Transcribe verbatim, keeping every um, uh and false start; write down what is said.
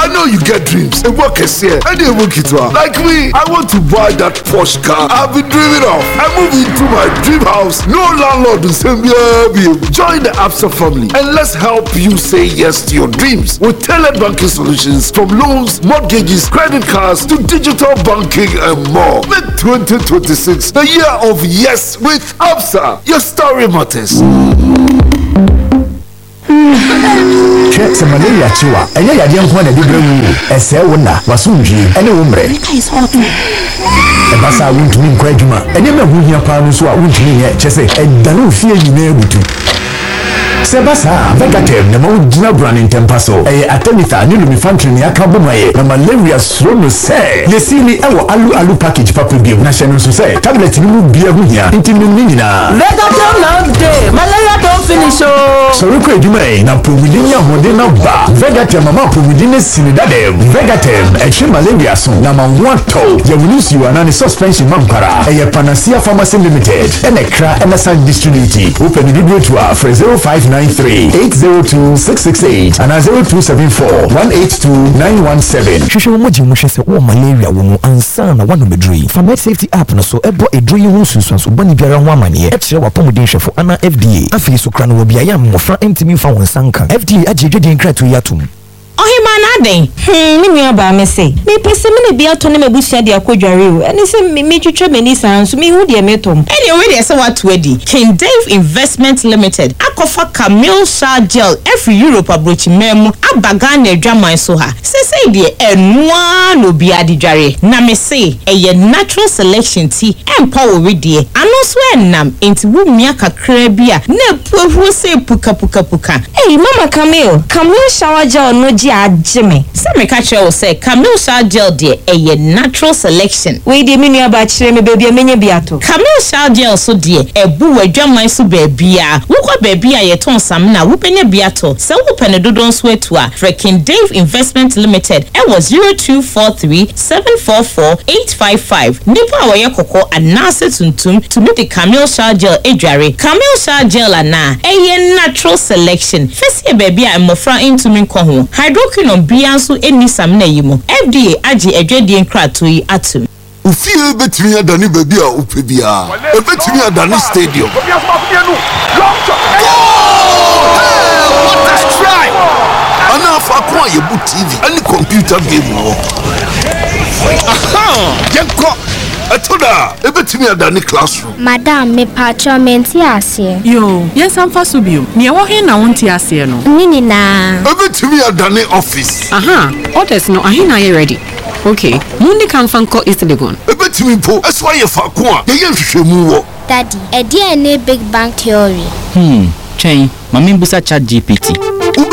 know you get dreams. A work is here. And you work it well. Like me, I want to buy that Porsche car I've been dreaming of. I move into my dream house. No landlord will say, yeah, join the Absa family and let's help you say yes to your dreams with tailored banking solutions from loans, mortgages, credit cards to digital banking and more. Make twenty twenty-six the year of yes with Absa. Your story matters. Check some malaria chiwa. And yeah, you don't want to do a say one wasunji and a woman. And that's how I want to mean Quajuma. And you know who your parents were won't mean yet. Just say, and don't fear you may able to. Sebasa, Vegatem, the Mojina brand in Tempaso, a Atenita, new infantry near Kabumae, the malaria slow say. The silly our alu alu package papu give national society. Tablet you be a here, intimina. Vegatem now day, malaria don't finish. So we could do may now Pumidinia Modena Bar. Vegatem, Mama Pumidine Sinidade, Vegatem, a chin malaria soon, number one toe. You will use you and any suspension Mampara, a Panacea Pharmacy Limited, and a cra and a sign distributed. Open the video to our for zero five nine three eight zero two six six eight and zero two seven four one eight two nine one seven. Shushu moji mo hwese wo malaria wo mu ansa na wano medri. Family safety app no so ebo edri ho sunsun so bani biara ho amane e kire wa pomodin hwefo ana F D A. Afi so kra no bia ya mmofra ntimi fa won sanka. F D A agye dwedin krato yatum. Ohima na den hmm me nua ba me say me pese me na bia to na mabusua de akodware o ene se me me twetwe mani san so me hu de me tom ene we de se what wedi King Dave Investment Limited akofa Camille Shower Gel every Europe abrochi memu abaga na adwaman so ha se say de enua no bia de dware na me say eye natural selection tea empower we de ano so enam enti wu mia kakra bia na puahu se puka puka puka eh mama Camille Camille Shower Gel no ajime se me ka kire wo say Camille Shower Gel de eye natural selection we de menu aba kire me baby amenye biato Camille Shower Gel so de ebu wadwaman so baabia wo kwa baabia ye ton sam na wo penye biato se wo pene dodon so etu a King Dave Investment Limited e was zero two four three seven four four eight five five nipa wa ye kokko anase tuntum to me the Camille Shower Gel edware Camille Shower Gel ana eye natural selection fesi baabia emofra intumi nko ho hydroquinone bianso eni sam na yimo F D A agi edwedie nkrato yi atum Ufie betimi adani baby a upe bia e betimi adani stadium what a strike ana fa kwa ye bu T V any computer game wo aha yenko atoda e betimi adani classroom madam me patcho menti ase yo yes am fa so bio ne wo he na wonti ase no nini na e betimi adani office aha orders no ahe na ye ready. Okay, Mundi can fanko East Legon. A bit me po, that's why you fuck one. The young Shimu. Daddy, a D N A Big Bang Theory. Hmm, chain, Mammy Busa Chat G P T.